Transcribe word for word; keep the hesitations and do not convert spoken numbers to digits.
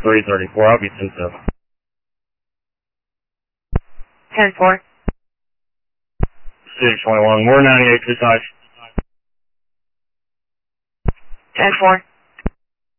three thirty-four, I'll be ten seven. ten four. six twenty-one, we're ninety-eight, two sides. ten four.